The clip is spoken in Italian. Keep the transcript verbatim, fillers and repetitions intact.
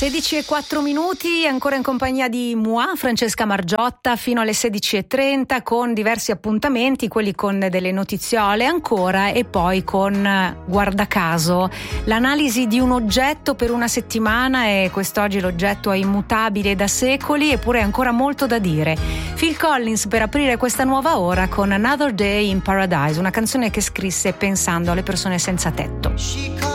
sedici e quattro minuti, ancora in compagnia di Moi, Francesca Margiotta, fino alle sedici e trenta con diversi appuntamenti, quelli con delle notiziole ancora e poi con, guarda caso, l'analisi di un oggetto per una settimana, e quest'oggi l'oggetto è immutabile da secoli eppure è ancora molto da dire. Phil Collins per aprire questa nuova ora con Another Day in Paradise, una canzone che scrisse pensando alle persone senza tetto.